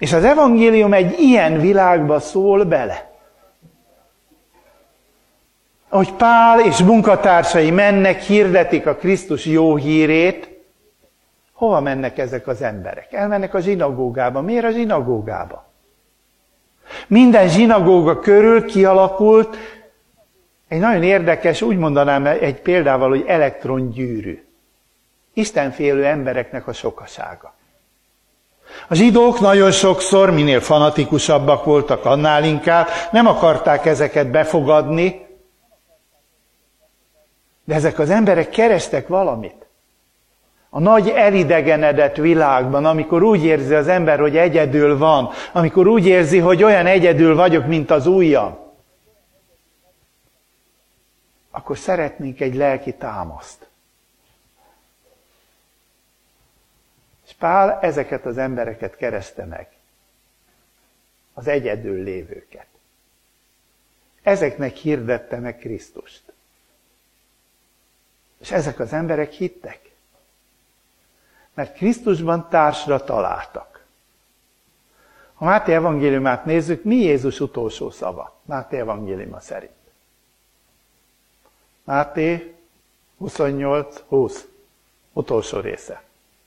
És az evangélium egy ilyen világba szól bele. Ahogy Pál és munkatársai mennek, hirdetik a Krisztus jó hírét, hova mennek ezek az emberek? Elmennek a zsinagógába. Miért a zsinagógába? Minden zsinagóga körül kialakult egy nagyon érdekes, úgy mondanám egy példával, hogy elektrongyűrű. Istenfélő embereknek a sokasága. A zsidók nagyon sokszor, minél fanatikusabbak voltak, annál inkább, nem akarták ezeket befogadni, de ezek az emberek kerestek valamit. A nagy elidegenedett világban, amikor úgy érzi az ember, hogy egyedül van, amikor úgy érzi, hogy olyan egyedül vagyok, mint az ujjam, akkor szeretnénk egy lelki támaszt. És Pál ezeket az embereket kereste meg. Az egyedül lévőket. Ezeknek hirdette meg Krisztust. És ezek az emberek hittek. Mert Krisztusban társra találtak. Ha Máté evangéliumát nézzük, mi Jézus utolsó szava? Máté evangéliuma szerint. Máté 28:20. Utolsó része.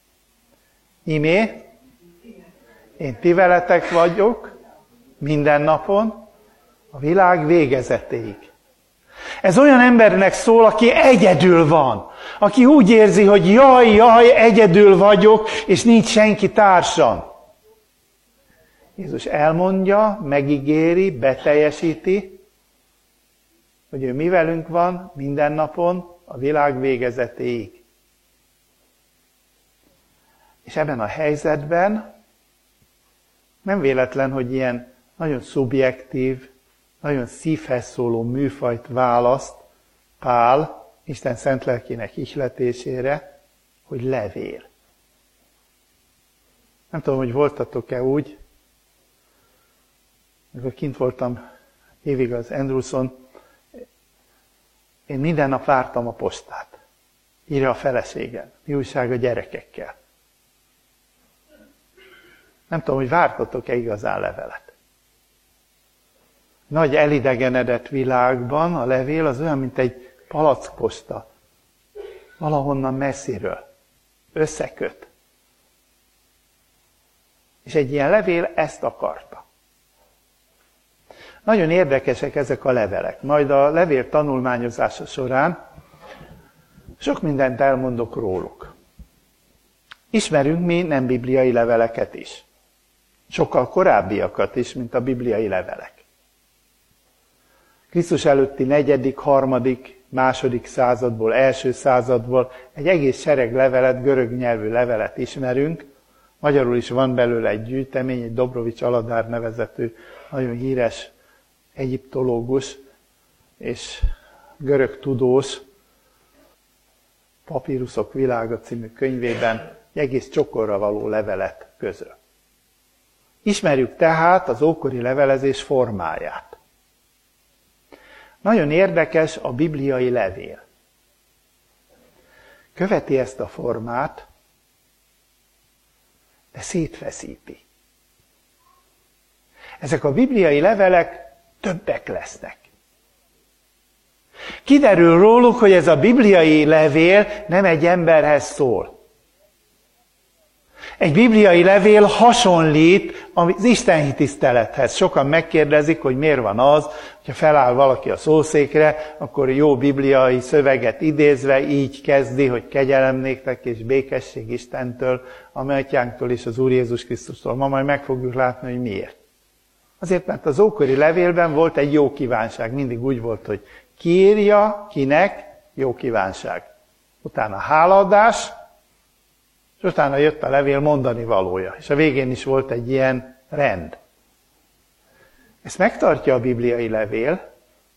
Imé, én ti veletek vagyok minden napon, a világ végezetéig. Ez olyan embernek szól, aki egyedül van. Aki úgy érzi, hogy jaj, egyedül vagyok, és nincs senki társam. Jézus elmondja, megígéri, beteljesíti, hogy ő mi velünk van minden napon, a világ végezetéig. És ebben a helyzetben nem véletlen, hogy ilyen nagyon szubjektív, nagyon szívhez szóló műfajt választ Pál, Isten szent lelkének ihletésére, hogy levél. Nem tudom, hogy voltatok-e úgy, amikor kint voltam évig az Andrewson, én minden nap vártam a postát. Írja a feleségem, mi újság a gyerekekkel. Nem tudom, hogy vártatok-e igazán levelet. Nagy elidegenedett világban a levél az olyan, mint egy palackposta. Valahonnan messziről. Összeköt. És egy ilyen levél ezt akarta. Nagyon érdekesek ezek a levelek. Majd a levél tanulmányozása során sok mindent elmondok róluk. Ismerünk mi nem bibliai leveleket is. Sokkal korábbiakat is, mint a bibliai levelek. Krisztus előtti 4., 3., 2. századból, 1. századból egy egész sereg levelet, görög nyelvű levelet ismerünk. Magyarul is van belőle egy gyűjtemény, egy Dobrovics Aladár nevezetű, nagyon híres egyiptológus és görög tudós Papíruszok világa című könyvében egy egész csokorra való levelet közöl. Ismerjük tehát az ókori levelezés formáját. Nagyon érdekes a bibliai levél. Követi ezt a formát, de szétfeszíti. Ezek a bibliai levelek többek lesznek. Kiderül róluk, hogy ez a bibliai levél nem egy emberhez szól. Egy bibliai levél hasonlít az istenhitisztelethez. Sokan megkérdezik, hogy miért van az, hogyha feláll valaki a szószékre, akkor jó bibliai szöveget idézve így kezdi, hogy kegyelem néktek és békesség Istentől, a mi atyánktól és az Úr Jézus Krisztustól. Ma majd meg fogjuk látni, hogy miért. Azért, mert az ókori levélben volt egy jó kívánság. Mindig úgy volt, hogy ki írja, kinek, jó kívánság. Utána hálaadás, és utána jött a levél mondani valója. És a végén is volt egy ilyen rend. Ezt megtartja a bibliai levél,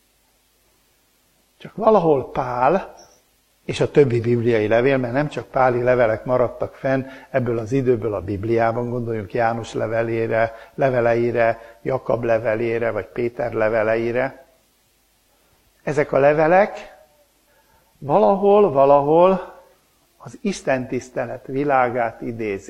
csak valahol Pál és a többi bibliai levél, mert nem csak páli levelek maradtak fenn ebből az időből a Bibliában, gondoljunk János leveleire, Jakab levelére, vagy Péter leveleire. Ezek a levelek valahol az istentisztelet világát idézik.